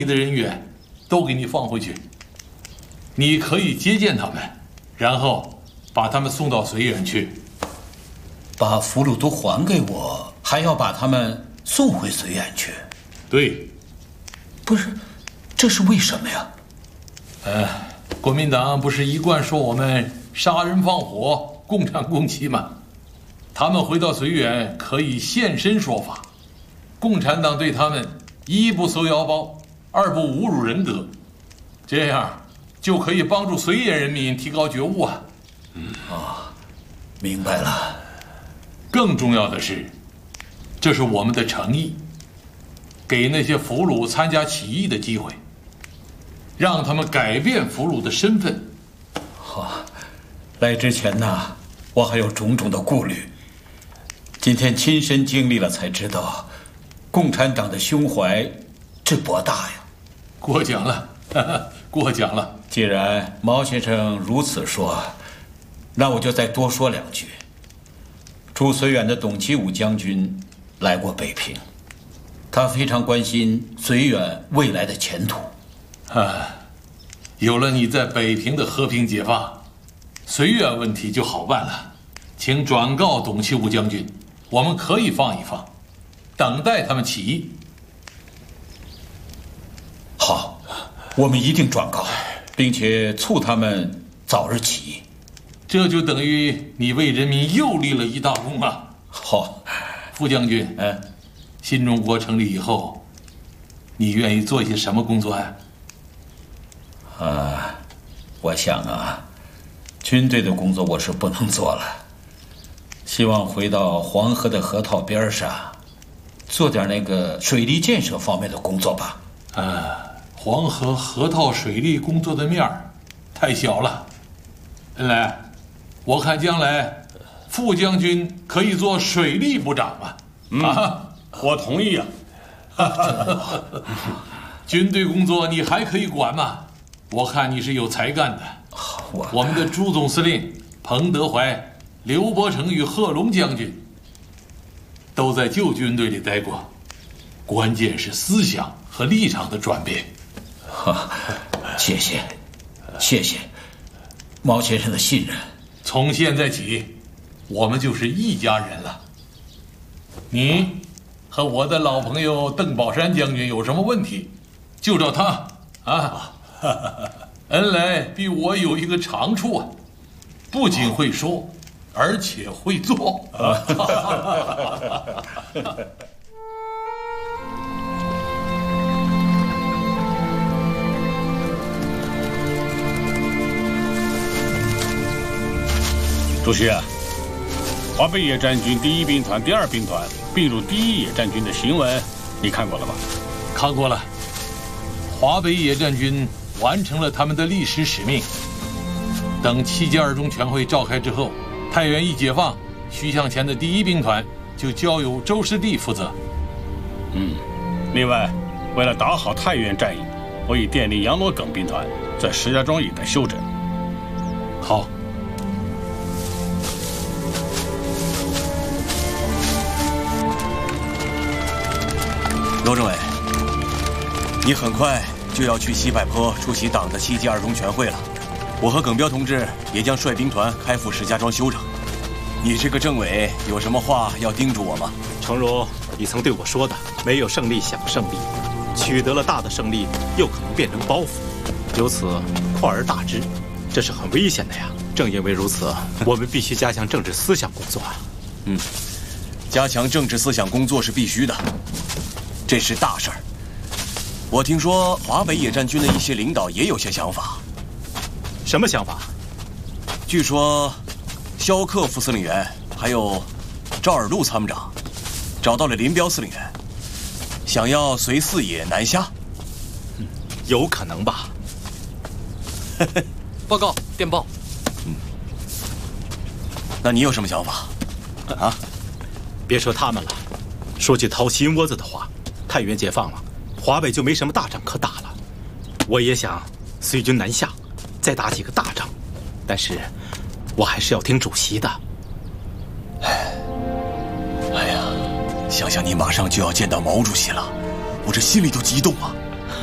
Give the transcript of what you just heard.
的人员都给你放回去，你可以接见他们，然后把他们送到绥远去。 把俘虏都还给我，还要把他们送回绥远去？ 对。 不是，这是为什么呀？ 国民党不是一贯说我们杀人放火、共产共妻吗？他们回到绥远可以现身说法，共产党对他们一不搜腰包，二不侮辱人格，这样就可以帮助绥远人民提高觉悟啊。 明白了。 更重要的是，这是我们的诚意，给那些俘虏参加起义的机会，让他们改变俘虏的身份。 来之前呢，我还有种种的顾虑，今天亲身经历了才知道，共产党的胸怀之博大呀。 过奖了，过奖了。 既然毛先生如此说，那我就再多说两句。驻绥远的董其武将军来过北平，他非常关心绥远未来的前途。 有了你在北平的和平解放，绥远问题就好办了。请转告董其武将军，我们可以放一放，等待他们起义。 好，我们一定转告，并且促他们早日起义。 这就等于你为人民又立了一大功啊！ 好， 副将军，新中国成立以后，你愿意做一些什么工作呀？ 我想军队的工作我是不能做了，希望回到黄河的河套边上，做点那个水利建设方面的工作吧。 黄河河套水利工作的面儿太小了。恩来，我看将来副将军可以做水利部长嘛。 我同意啊。 军队工作你还可以管吗？我看你是有才干的。我们的朱总司令彭德怀、刘伯承与贺龙将军都在旧军队里待过，关键是思想和立场的转变。 谢谢毛先生的信任。 从现在起，我们就是一家人了。你和我的老朋友邓宝山将军有什么问题，就找他啊。恩来比我有一个长处啊，不仅会说，而且会做。 主席，华北野战军第1兵团、第2兵团并入第1野战军的新闻，你看过了吧？ 看过了。华北野战军完成了他们的历史使命。等7届2中全会召开之后，太原一解放，徐向前的第1兵团就交由周师弟负责。 另外，为了打好太原战役，我已电令杨罗耿兵团在石家庄一带休整。 好。 罗政委，你很快就要去西柏坡出席党的7届2中全会了，我和耿彪同志也将率兵团开赴石家庄休整。你这个政委有什么话要叮嘱我吗？ 诚如你曾对我说的，没有胜利想胜利，取得了大的胜利又可能变成包袱，由此扩而大之，这是很危险的呀。正因为如此，我们必须加强政治思想工作啊。 加强政治思想工作是必须的，这是大事儿。我听说华北野战军的一些领导也有些想法。 什么想法？ 据说萧克副司令员还有赵尔禄参谋长找到了林彪司令员，想要随四野南下。 有可能吧。 报告，电报。 那你有什么想法？ 别说他们了，说句掏心窝子的话，太原解放了，华北就没什么大仗可打了。我也想随军南下，再打几个大仗，但是我还是要听主席的。 哎呀，想想你马上就要见到毛主席了，我这心里都激动啊。